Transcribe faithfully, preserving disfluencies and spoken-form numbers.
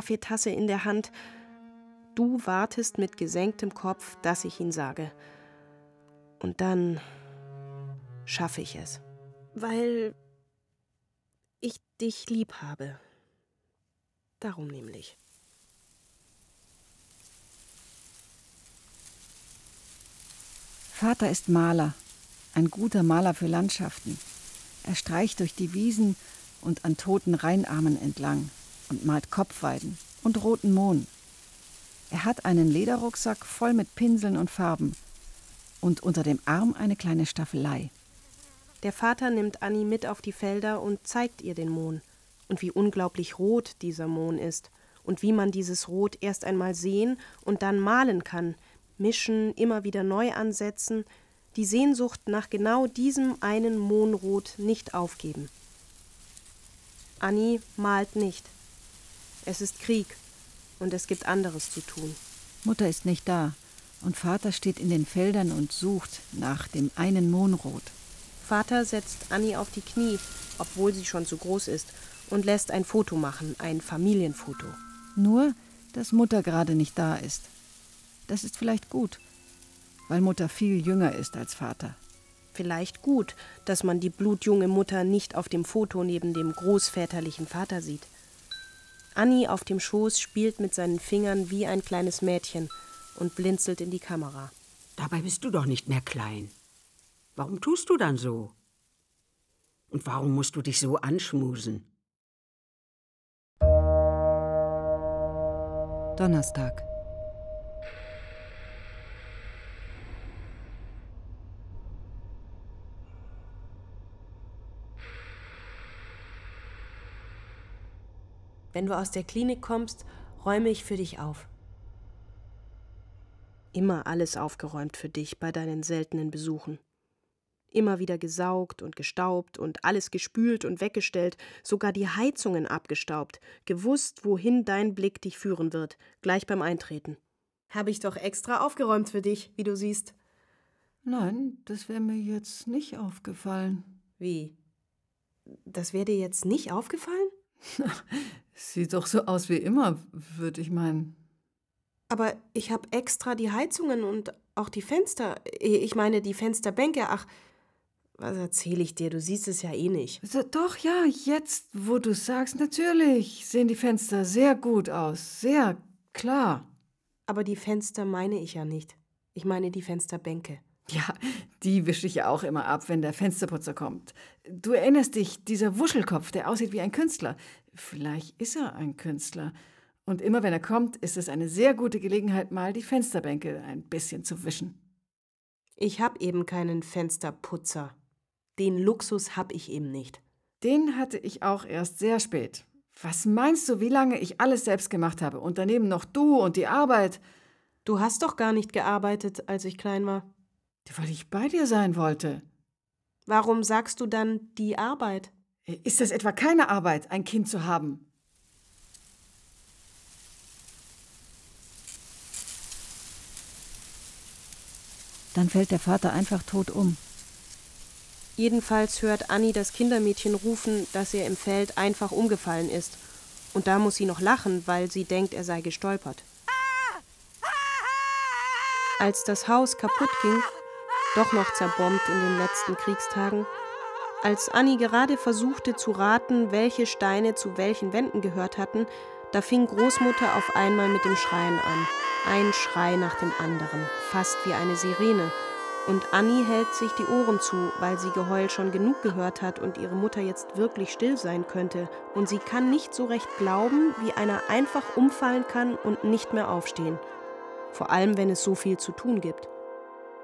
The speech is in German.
Kaffeetasse in der Hand. Du wartest mit gesenktem Kopf, dass ich ihn sage. Und dann schaffe ich es. Weil ich dich lieb habe. Darum nämlich. Vater ist Maler, ein guter Maler für Landschaften. Er streicht durch die Wiesen und an toten Rheinarmen entlang und malt Kopfweiden und roten Mohn. Er hat einen Lederrucksack voll mit Pinseln und Farben und unter dem Arm eine kleine Staffelei. Der Vater nimmt Anni mit auf die Felder und zeigt ihr den Mohn. Und wie unglaublich rot dieser Mohn ist. Und wie man dieses Rot erst einmal sehen und dann malen kann. Mischen, immer wieder neu ansetzen. Die Sehnsucht nach genau diesem einen Mohnrot nicht aufgeben. Anni malt nicht. Es ist Krieg und es gibt anderes zu tun. Mutter ist nicht da und Vater steht in den Feldern und sucht nach dem einen Mohnrot. Vater setzt Anni auf die Knie, obwohl sie schon zu groß ist, und lässt ein Foto machen, ein Familienfoto. Nur, dass Mutter gerade nicht da ist. Das ist vielleicht gut, weil Mutter viel jünger ist als Vater. Vielleicht gut, dass man die blutjunge Mutter nicht auf dem Foto neben dem großväterlichen Vater sieht. Anni auf dem Schoß spielt mit seinen Fingern wie ein kleines Mädchen und blinzelt in die Kamera. Dabei bist du doch nicht mehr klein. Warum tust du dann so? Und warum musst du dich so anschmusen? Donnerstag. Wenn du aus der Klinik kommst, räume ich für dich auf. Immer alles aufgeräumt für dich bei deinen seltenen Besuchen. Immer wieder gesaugt und gestaubt und alles gespült und weggestellt, sogar die Heizungen abgestaubt, gewusst, wohin dein Blick dich führen wird, gleich beim Eintreten. Habe ich doch extra aufgeräumt für dich, wie du siehst. Nein, das wäre mir jetzt nicht aufgefallen. Wie? Das wäre dir jetzt nicht aufgefallen? Sieht doch so aus wie immer, würde ich meinen. Aber ich habe extra die Heizungen und auch die Fenster, ich meine die Fensterbänke, ach, was erzähle ich dir, du siehst es ja eh nicht. So, doch, ja, jetzt, wo du sagst, natürlich sehen die Fenster sehr gut aus, sehr klar. Aber die Fenster meine ich ja nicht. Ich meine die Fensterbänke. Ja, die wische ich ja auch immer ab, wenn der Fensterputzer kommt. Du erinnerst dich, dieser Wuschelkopf, der aussieht wie ein Künstler. Vielleicht ist er ein Künstler. Und immer wenn er kommt, ist es eine sehr gute Gelegenheit, mal die Fensterbänke ein bisschen zu wischen. Ich habe eben keinen Fensterputzer. Den Luxus habe ich eben nicht. Den hatte ich auch erst sehr spät. Was meinst du, wie lange ich alles selbst gemacht habe? Und daneben noch du und die Arbeit. Du hast doch gar nicht gearbeitet, als ich klein war. Weil ich bei dir sein wollte. Warum sagst du dann die Arbeit? Ist das etwa keine Arbeit, ein Kind zu haben? Dann fällt der Vater einfach tot um. Jedenfalls hört Anni das Kindermädchen rufen, dass er im Feld einfach umgefallen ist. Und da muss sie noch lachen, weil sie denkt, er sei gestolpert. Als das Haus kaputt ging, doch noch zerbombt in den letzten Kriegstagen, als Anni gerade versuchte zu raten, welche Steine zu welchen Wänden gehört hatten, da fing Großmutter auf einmal mit dem Schreien an. Ein Schrei nach dem anderen, fast wie eine Sirene. Und Anni hält sich die Ohren zu, weil sie Geheul schon genug gehört hat und ihre Mutter jetzt wirklich still sein könnte. Und sie kann nicht so recht glauben, wie einer einfach umfallen kann und nicht mehr aufstehen. Vor allem, wenn es so viel zu tun gibt.